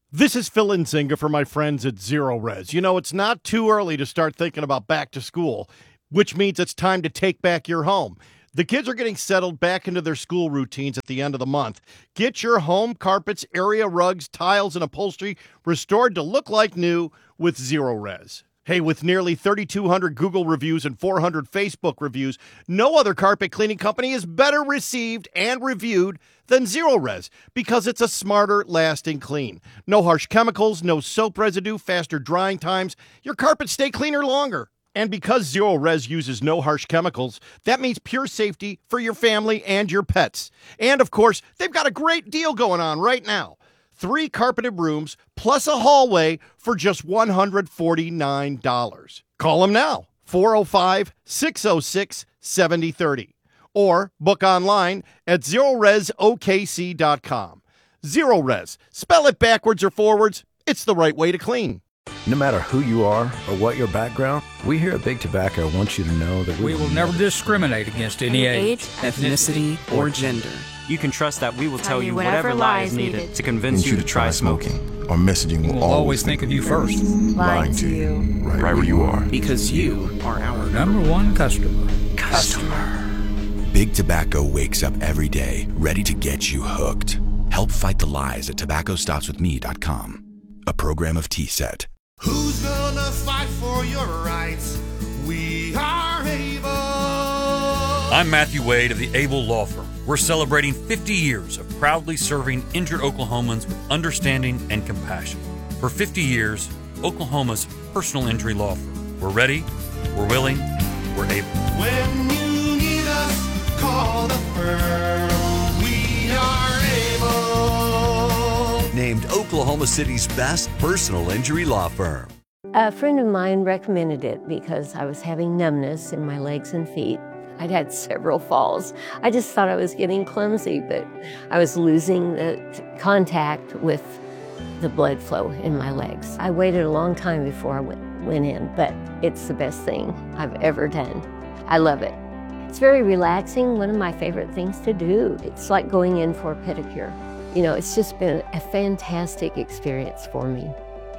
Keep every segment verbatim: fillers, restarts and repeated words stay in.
This is Phil Nzinga for my friends at Zero Res. You know, it's not too early to start thinking about back to school, which means it's time to take back your home. The kids are getting settled back into their school routines at the end of the month. Get your home carpets, area rugs, tiles, and upholstery restored to look like new with Zero Res. Hey, with nearly thirty-two hundred Google reviews and four hundred Facebook reviews, no other carpet cleaning company is better received and reviewed than Zero Res because it's a smarter, lasting clean. No harsh chemicals, no soap residue, faster drying times. Your carpets stay cleaner longer. And because Zero Res uses no harsh chemicals, that means pure safety for your family and your pets. And, of course, they've got a great deal going on right now. Three carpeted rooms plus a hallway for just one hundred forty-nine dollars. Call them now, four oh five, six oh six, seven oh three oh, or book online at zero res o k c dot com. Zero Res. Spell it backwards or forwards. It's the right way to clean. No matter who you are or what your background, we here at Big Tobacco want you to know that we, we will never discriminate against any age, ethnicity, or gender. You can trust that we will tell, tell you whatever, whatever lies needed, needed to convince you, you to try smoking. Our messaging will we'll always, always think of you first. Lying, Lying to you. Right, right where you are. Because you are our number one customer. Customer. Big Tobacco wakes up every day ready to get you hooked. Help fight the lies at tobacco stops with me dot com. A program of T-Set. Who's gonna fight for your rights? We are able. I'm Matthew Wade of the Able Law Firm. We're celebrating fifty years of proudly serving injured Oklahomans with understanding and compassion. For fifty years, Oklahoma's personal injury law firm. We're ready, we're willing, we're able. When you need us, call the firm. We are able. Named Oklahoma City's best personal injury law firm. A friend of mine recommended it because I was having numbness in my legs and feet. I'd had several falls. I just thought I was getting clumsy, but I was losing the contact with the blood flow in my legs. I waited a long time before I went, went in, but it's the best thing I've ever done. I love it. It's very relaxing, one of my favorite things to do. It's like going in for a pedicure. You know, it's just been a fantastic experience for me.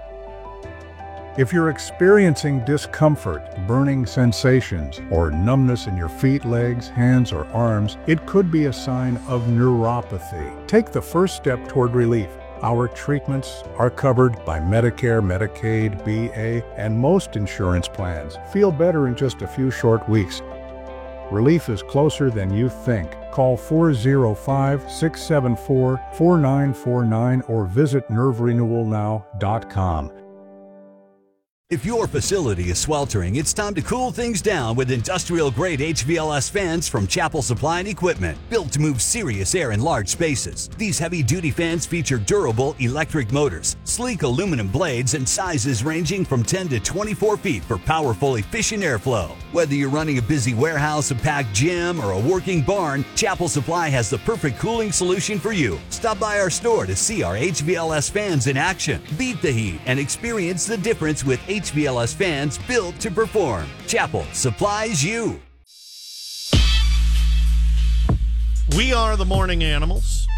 If you're experiencing discomfort, burning sensations, or numbness in your feet, legs, hands, or arms, it could be a sign of neuropathy. Take the first step toward relief. Our treatments are covered by Medicare, Medicaid, B A, and most insurance plans. Feel better in just a few short weeks. Relief is closer than you think. Call four oh five, six seven four, four nine four nine or visit nerve renewal now dot com. If your facility is sweltering, it's time to cool things down with industrial-grade H V L S fans from Chapel Supply and Equipment, built to move serious air in large spaces. These heavy-duty fans feature durable electric motors, sleek aluminum blades, and sizes ranging from ten to twenty-four feet for powerful, efficient airflow. Whether you're running a busy warehouse, a packed gym, or a working barn, Chapel Supply has the perfect cooling solution for you. Stop by our store to see our H V L S fans in action. Beat the heat and experience the difference with H V L S fans built to perform. Chapel supplies you. We are the morning animals.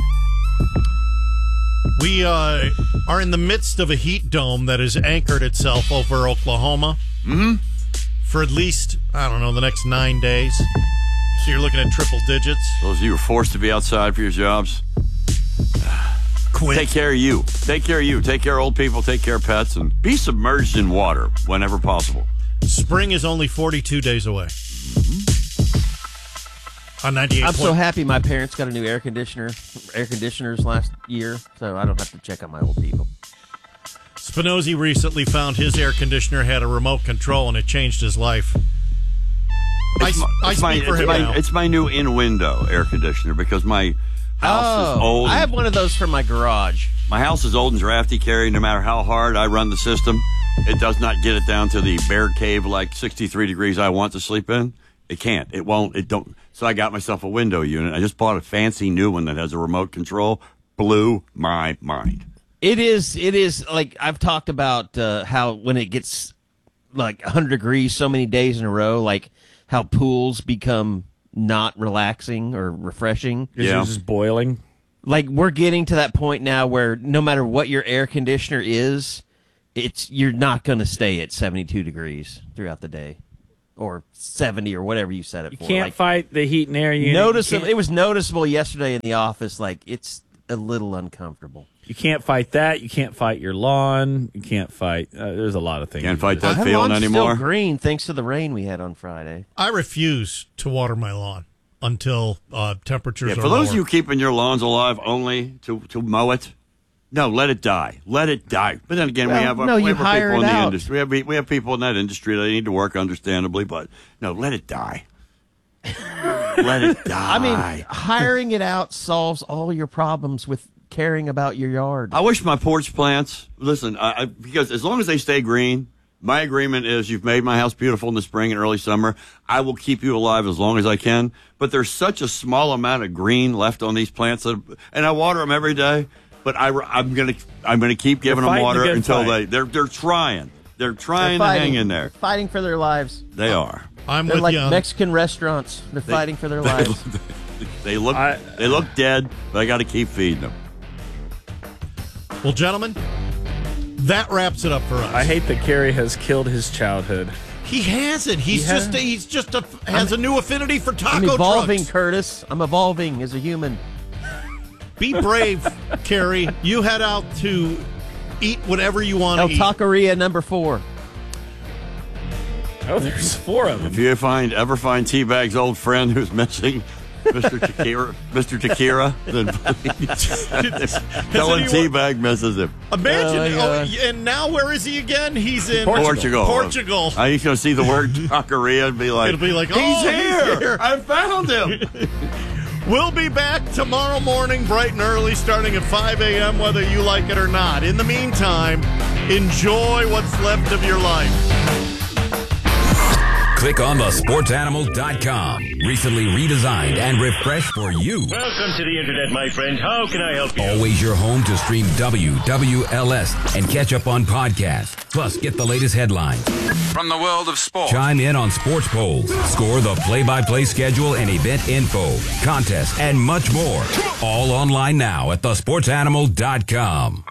We uh, are in the midst of a heat dome that has anchored itself over Oklahoma mm-hmm. for at least, I don't know, the next nine days. So you're looking at triple digits. Those of you who are forced to be outside for your jobs, Quit. Take care of you. Take care of you. Take care of old people. Take care of pets. And be submerged in water whenever possible. Spring is only forty-two days away. Mm-hmm. On ninety-eight. I'm so happy my parents got a new air conditioner, air conditioners last year, so I don't have to check on my old people. Spinozzi recently found his air conditioner had a remote control, and it changed his life. It's I, my, I it's speak my, for it's him my, now. It's my new in-window air conditioner because my house oh, is old. I have one of those for my garage. My house is old and drafty, Carrie. No matter how hard I run the system, it does not get it down to the bear cave like sixty-three degrees I want to sleep in. It can't. It won't. It don't. So I got myself a window unit. I just bought a fancy new one that has a remote control. Blew my mind. It is. It is like I've talked about uh, how when it gets like one hundred degrees so many days in a row, like how pools become not relaxing or refreshing. Because yeah. it's just boiling. like we're getting to that point now where no matter what your air conditioner is, it's you're not going to stay at seventy-two degrees throughout the day, or seventy or whatever you set it You for. can't like, fight the heat and air unit. Noticeable. You It was noticeable yesterday in the office. Like it's a little uncomfortable. You can't fight that. You can't fight your lawn. You can't fight. Uh, there's a lot of things. Can't fight My that feeling lawn's anymore. Still green thanks to the rain we had on Friday. I refuse to water my lawn until uh, temperatures Yeah, are for those lower. of you keeping your lawns alive only to, to mow it, no, let it die. Let it die. But then again, Well, we have, no, we you have hire people in it the out. industry. We have, we have people in that industry that need to work, understandably, but no, let it die. Let it die. I mean, hiring it out solves all your problems with caring about your yard. I wish my porch plants, listen, I, I, because as long as they stay green, my agreement is you've made my house beautiful in the spring and early summer. I will keep you alive as long as I can. But there's such a small amount of green left on these plants, that, and I water them every day. But I, I'm gonna I'm gonna keep giving them water until they they're they're trying they're trying They're to fighting, hang in there. fighting for their lives. They are. I'm They're with like you on- Mexican restaurants. They're They- fighting for their they- lives. They look they look dead, but I got to keep feeding them. Well, gentlemen, that wraps it up for us. I hate that Kerry has killed his childhood. He hasn't. He's He just hasn't. a, he's just a, has a new affinity for taco I'm evolving, trucks. Curtis. I'm evolving as a human. Be brave, Carrie. You head out to eat whatever you want El to eat. Taqueria number four. Oh, there's four of them. If you find ever find Teabag's old friend who's missing, Mister Takira, Mister Takira, then please tell him anyone- Teabag misses him. Imagine, Oh, oh, and now where is he again? He's in Portugal. Portugal. I used to see the word taqueria and be like, It'll be like, he's, oh, he's here. here. I found him. We'll be back tomorrow morning, bright and early, starting at five a.m., whether you like it or not. In the meantime, enjoy what's left of your life. Click on the sports animal dot com. Recently redesigned and refreshed for you. Welcome to the internet, my friend. How can I help you? Always your home to stream W W L S and catch up on podcasts. Plus, get the latest headlines. From the world of sport. Chime in on sports polls. Score the play-by-play schedule and event info, contests, and much more. All online now at the sports animal dot com.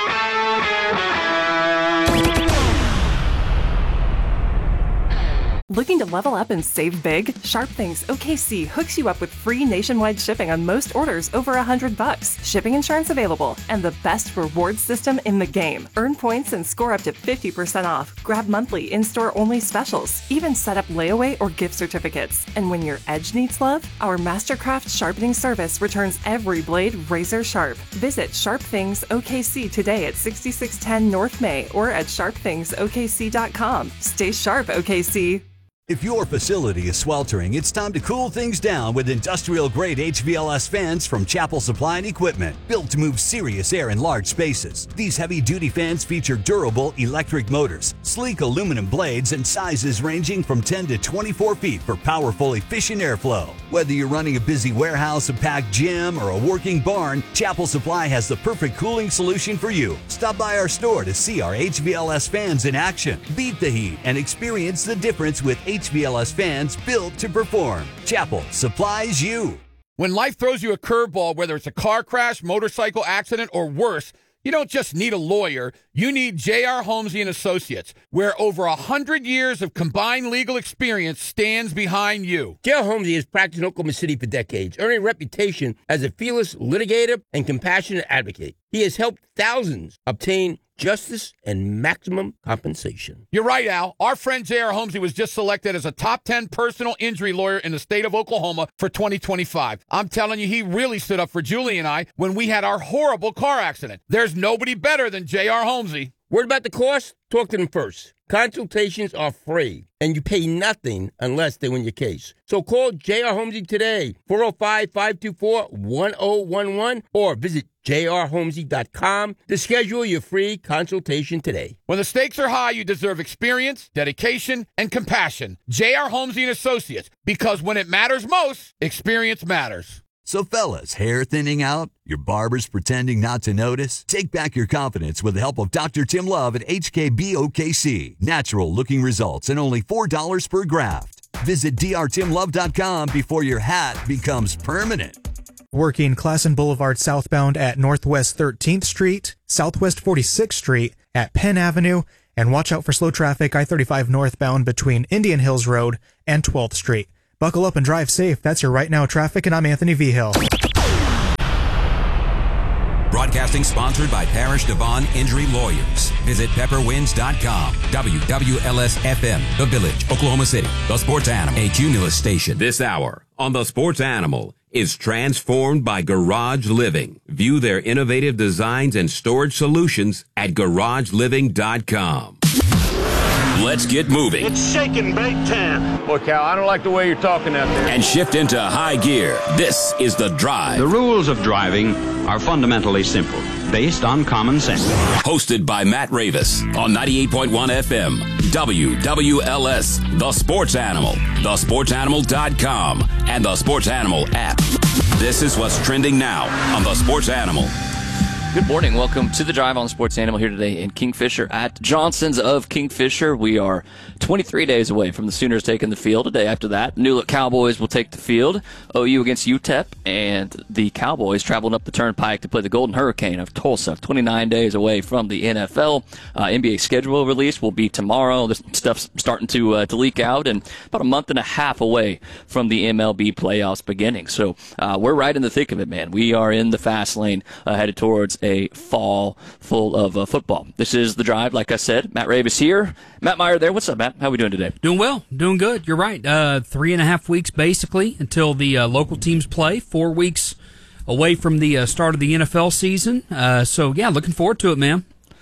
Looking to level up and save big? SharpThings O K C hooks you up with free nationwide shipping on most orders over one hundred bucks. Shipping insurance available and the best reward system in the game. Earn points and score up to fifty percent off. Grab monthly in-store only specials. Even set up layaway or gift certificates. And when your edge needs love, our Mastercraft sharpening service returns every blade razor sharp. Visit SharpThings O K C today at sixty-six ten North May or at sharp things O K C dot com. Stay sharp, O K C. If your facility is sweltering, it's time to cool things down with industrial-grade H V L S fans from Chapel Supply and Equipment, built to move serious air in large spaces. These heavy-duty fans feature durable electric motors, sleek aluminum blades, and sizes ranging from ten to twenty-four feet for powerful, efficient airflow. Whether you're running a busy warehouse, a packed gym, or a working barn, Chapel Supply has the perfect cooling solution for you. Stop by our store to see our H V L S fans in action. Beat the heat and experience the difference with H V L S fans built to perform. Chapel supplies you. When life throws you a curveball, whether it's a car crash, motorcycle accident, or worse, you don't just need a lawyer. You need J R. Holmesy and Associates, where over one hundred years of combined legal experience stands behind you. J R. Holmesy has practiced in Oklahoma City for decades, earning a reputation as a fearless litigator and compassionate advocate. He has helped thousands obtain justice and maximum compensation. You're right, Al. Our friend J R. Holmesy was just selected as a top ten personal injury lawyer in the state of Oklahoma for twenty twenty-five. I'm telling you, he really stood up for Julie and I when we had our horrible car accident. There's nobody better than J R. Holmesy. Word about the cost? Talk to them first. Consultations are free, and you pay nothing unless they win your case. So call J R. Holmesy today, four oh five, five two four, one oh one one, or visit j r holmesy dot com to schedule your free consultation today. When the stakes are high, you deserve experience, dedication, and compassion. J R. Holmesy and Associates, because when it matters most, experience matters. So fellas, hair thinning out? Your barber's pretending not to notice? Take back your confidence with the help of Doctor Tim Love at H K B O K C. Natural looking results and only four dollars per graft. Visit d r tim love dot com before your hat becomes permanent. Working Classen Boulevard southbound at Northwest thirteenth Street, Southwest forty-sixth Street at Penn Avenue, and watch out for slow traffic I thirty-five northbound between Indian Hills Road and twelfth Street. Buckle up and drive safe. That's your Right Now traffic, and I'm Anthony V. Hill. Broadcasting sponsored by Parish Devon Injury Lawyers. Visit pepper winds dot com. W W L S F M, The Village, Oklahoma City. The Sports Animal, a Cumulus station. This hour on The Sports Animal is transformed by Garage Living. View their innovative designs and storage solutions at garage living dot com. Let's get moving. It's shaking big time. Boy, Cal, I don't like the way you're talking out there. And shift into high gear. This is The Drive. The rules of driving are fundamentally simple, based on common sense. Hosted by Matt Ravis on ninety-eight point one F M. W W L S, The Sports Animal, the sports animal dot com, and the Sports Animal app. This is what's trending now on The Sports Animal. Good morning. Welcome to The Drive on Sports Animal here today in Kingfisher at Johnson's of Kingfisher. We are twenty-three days away from the Sooners taking the field. A day after that, New Look Cowboys will take the field. O U against U T E P, and the Cowboys traveling up the Turnpike to play the Golden Hurricane of Tulsa. twenty-nine days away from the N F L. Uh, N B A schedule release will be tomorrow. This stuff's starting to uh, to leak out, and about a month and a half away from the M L B playoffs beginning. So uh, we're right in the thick of it, man. We are in the fast lane, uh, headed towards a fall full of uh, football. This is The Drive, like I said. Matt Ravis here. Matt Meyer there. What's up, Matt? How are we doing today? Doing well. Doing good. You're right. Uh, three and a half weeks, basically, until the uh, local teams play. Four weeks away from the uh, start of the N F L season. Uh, so, yeah, looking forward to it, man.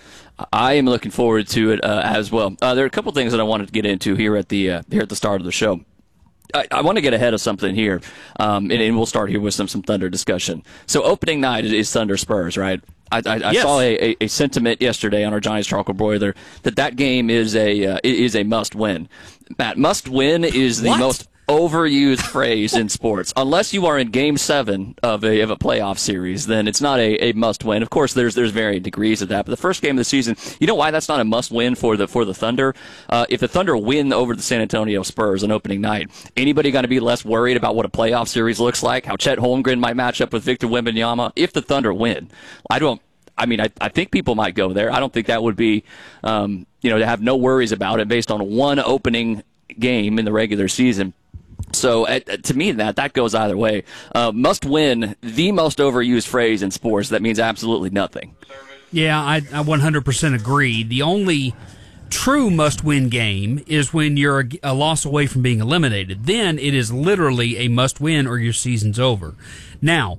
I am looking forward to it uh, as well. Uh, there are a couple things that I wanted to get into here at the uh, here at the start of the show. I, I want to get ahead of something here, um, and, and we'll start here with some, some Thunder discussion. So opening night is Thunder Spurs, right? I, I, I yes. saw a, a, a sentiment yesterday on our Johnny's Charcoal Broiler that that game is a uh, is a must win. Matt, must win is the what? most overused phrase in sports. Unless you are in Game Seven of a of a playoff series, then it's not a, a must win. Of course, there's there's varying degrees of that. But the first game of the season, you know why that's not a must win for the for the Thunder? Uh, if the Thunder win over the San Antonio Spurs on opening night, anybody going to be less worried about what a playoff series looks like? How Chet Holmgren might match up with Victor Wembanyama if the Thunder win? I don't. I mean, I, I think people might go there. I don't think that would be, um, you know, to have no worries about it based on one opening game in the regular season. So uh, to me, that that goes either way. Uh, must win, the most overused phrase in sports that means absolutely nothing. Yeah, I, I one hundred percent agree. The only true must-win game is when you're a, a loss away from being eliminated. Then it is literally a must-win or your season's over. Now,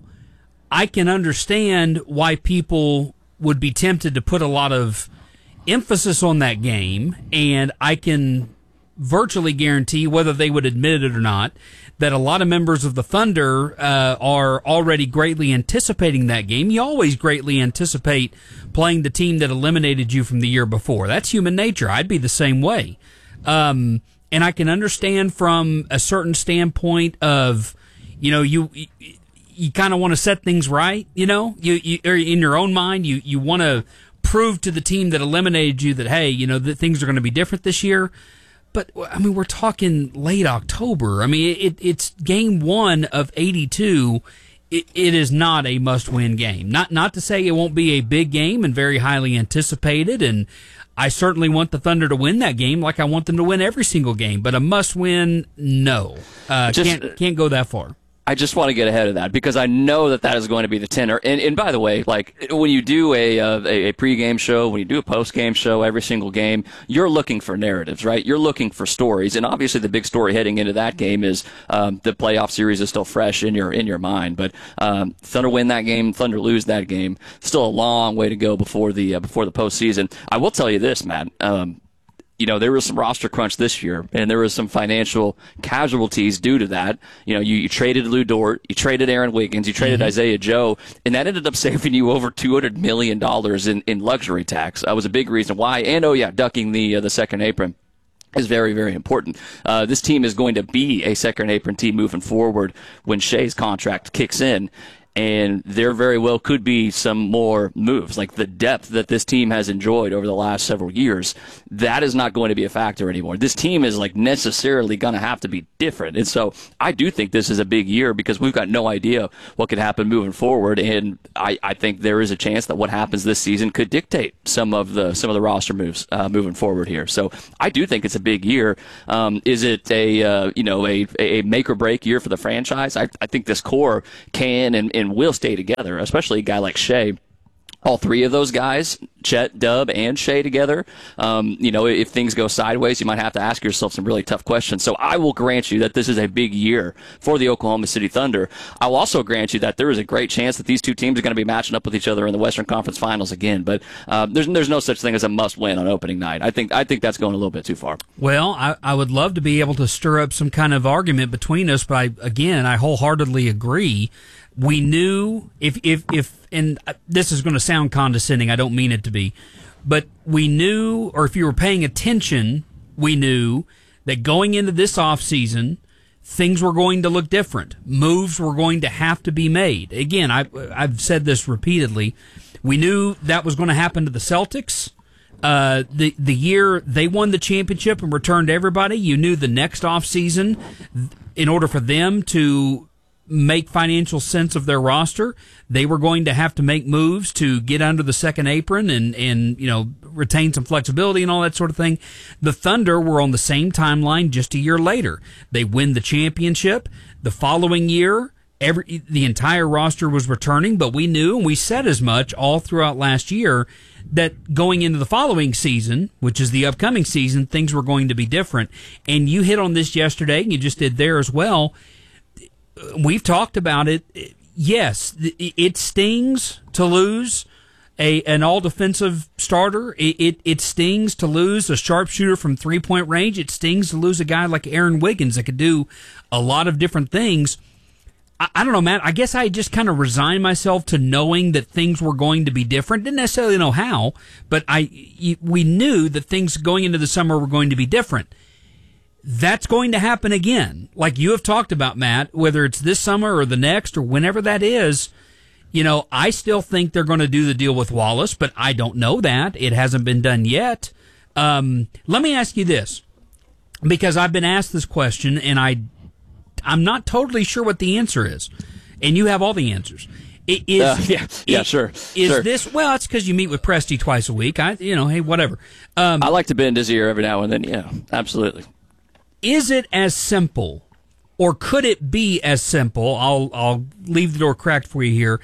I can understand why people would be tempted to put a lot of emphasis on that game, and I can virtually guarantee, whether they would admit it or not, that a lot of members of the Thunder uh, are already greatly anticipating that game. You always greatly anticipate playing the team that eliminated you from the year before. That's human nature. I'd be the same way. Um, and I can understand from a certain standpoint of, you know, you... you You kind of want to set things right, you know. You, you or in your own mind, you you want to prove to the team that eliminated you that hey, you know, that things are going to be different this year. But I mean, we're talking late October. I mean, it, it's game one of eighty-two. It, it is not a must-win game. Not not to say it won't be a big game and very highly anticipated. And I certainly want the Thunder to win that game, like I want them to win every single game. But a must-win, no, uh, Just, can't can't go that far. I just want to get ahead of that because I know that that is going to be the tenor. And, and by the way, like when you do a, uh, a a pregame show, when you do a postgame show, every single game, you're looking for narratives, right? You're looking for stories, and obviously the big story heading into that game is um, the playoff series is still fresh in your in your mind. But um, Thunder win that game, Thunder lose that game. Still a long way to go before the uh, before the postseason. I will tell you this, Matt. Um, You know, there was some roster crunch this year, and there was some financial casualties due to that. You know, you, you traded Lou Dort, you traded Aaron Wiggins, you traded mm-hmm. Isaiah Joe, and that ended up saving you over two hundred million dollars in, in luxury tax. That was a big reason why. And, oh, yeah, ducking the uh, the second apron is very, very important. Uh, this team is going to be a second apron team moving forward when Shea's contract kicks in. And there very well could be some more moves, like the depth that this team has enjoyed over the last several years. That is not going to be a factor anymore. This team is like necessarily going to have to be different. And so I do think this is a big year because we've got no idea what could happen moving forward. And I, I think there is a chance that what happens this season could dictate some of the some of the roster moves uh, moving forward here. So I do think it's a big year. Um, is it a uh, you know a, a make or break year for the franchise? I, I think this core can and, and will stay together, especially a guy like Shea. All three of those guys, Chet, Dub, and Shea together, um, you know, if things go sideways, you might have to ask yourself some really tough questions. So I will grant you that this is a big year for the Oklahoma City Thunder. I'll also grant you that there is a great chance that these two teams are going to be matching up with each other in the Western Conference Finals again. But uh, there's there's no such thing as a must-win on opening night. I think I think that's going a little bit too far. Well, I, I would love to be able to stir up some kind of argument between us, but I, again, I wholeheartedly agree. We knew if, if, if, and this is going to sound condescending, I don't mean it to be, but we knew, or if you were paying attention, we knew that going into this offseason, things were going to look different. Moves were going to have to be made. Again, I, I've said this repeatedly. We knew that was going to happen to the Celtics. Uh, the, the year they won the championship and returned everybody, you knew the next offseason, in order for them to make financial sense of their roster, they were going to have to make moves to get under the second apron and, and, you know, retain some flexibility and all that sort of thing. The Thunder were on the same timeline just a year later. They win the championship. The following year, every, the entire roster was returning, but we knew, and we said as much all throughout last year, that going into the following season, which is the upcoming season, things were going to be different. And you hit on this yesterday, and you just did there as well. We've talked about it. Yes, it stings to lose a an all defensive starter. It, it it stings to lose a sharpshooter from three point range. It stings to lose a guy like Aaron Wiggins that could do a lot of different things. I, I don't know, Matt. I guess I just kind of resigned myself to knowing that things were going to be different. Didn't necessarily know how, but I we knew that things going into the summer were going to be different. That's going to happen again. Like you have talked about, Matt, whether it's this summer or the next or whenever that is, you know, I still think they're going to do the deal with Wallace, but I don't know that. It hasn't been done yet. Um, let me ask you this, because I've been asked this question, and I, I'm not totally sure what the answer is, and you have all the answers. It is, uh, yeah, yeah, it, sure. Is sure. this, well, it's because you meet with Presty twice a week. I, you know, hey, whatever. Um, I like to bend his ear every now and then, yeah, absolutely. Is it as simple, or could it be as simple, I'll I'll leave the door cracked for you here,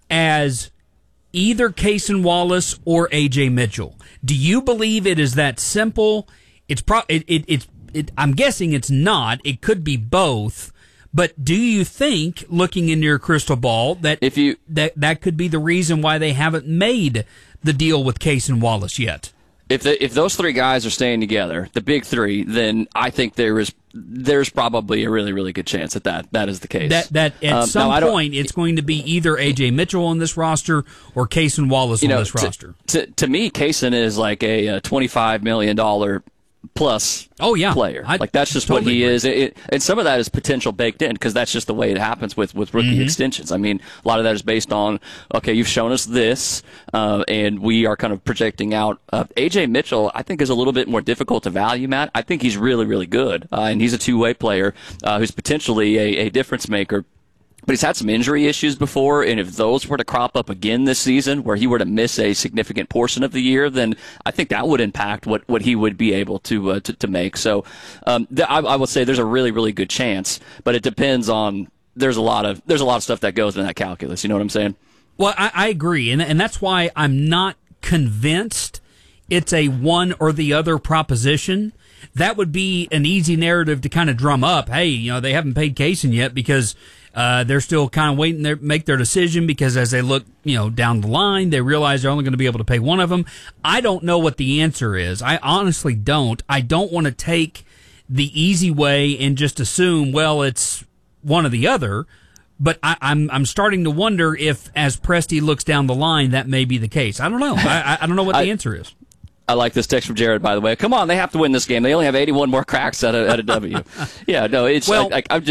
as either Cason Wallace or A J Mitchell? Do you believe it is that simple? It's pro- it, it, it, it, I'm guessing it's not. It could be both. But do you think, looking in your crystal ball, that if you that, that could be the reason why they haven't made the deal with Cason Wallace yet? If the, if those three guys are staying together, the big three, then I think there is there's probably a really really good chance that that, that is the case. That that at um, some now, point it's going to be either A J Mitchell on this roster or Cason Wallace you know, on this to, roster. To to me, Cason is like a, a twenty-five million dollar plus oh yeah player. I, like that's just totally what he agree. is, it, it, and some of that is potential baked in because that's just the way it happens with with rookie Mm-hmm. extensions. I mean, a lot of that is based on okay, you've shown us this, uh, and we are kind of projecting out. Uh, A J Mitchell, I think, is a little bit more difficult to value. Matt, I think he's really really good, uh, and he's a two way player uh, who's potentially a, a difference maker. But he's had some injury issues before, and if those were to crop up again this season, where he were to miss a significant portion of the year, then I think that would impact what, what he would be able to uh, to, to make. So um, th- I, I would say there's a really really good chance, but it depends on. There's a lot of there's a lot of stuff that goes in that calculus. You know what I'm saying? Well, I, I agree, and and that's why I'm not convinced it's a one or the other proposition. That would be an easy narrative to kind of drum up. Hey, you know, they haven't paid Cason yet because uh, they're still kind of waiting to make their decision because as they look, you know, down the line, they realize they're only going to be able to pay one of them. I don't know what the answer is. I honestly don't. I don't want to take the easy way and just assume, well, it's one or the other. But I, I'm I'm starting to wonder if, as Presty looks down the line, that may be the case. I don't know. I, I don't know what the I, answer is. I like this text from Jared, by the way. Come on, they have to win this game. They only have eighty-one more cracks at a, at a W. Yeah, no, it's well, like, like I'm just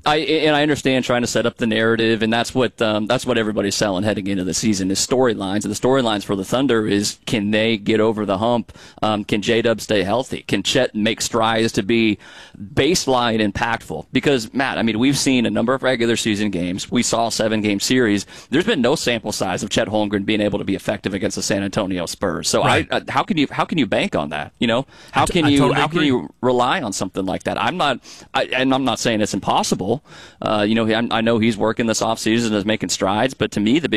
I and I understand trying to set up the narrative, and that's what um, that's what everybody's selling heading into the season is storylines. And the storylines for the Thunder is, can they get over the hump? Um, can J-Dub stay healthy? Can Chet make strides to be baseline impactful? Because Matt, I mean, we've seen a number of regular season games. We saw a seven-game series. There's been no sample size of Chet Holmgren being able to be effective against the San Antonio Spurs. So Right. I, uh, how can you how can you bank on that? You know, how I t- can I you totally how can agree. you rely on something like that? I'm not, I, and I'm not saying it's impossible. Uh, you know, I, I know he's working this offseason and is making strides, but to me, the big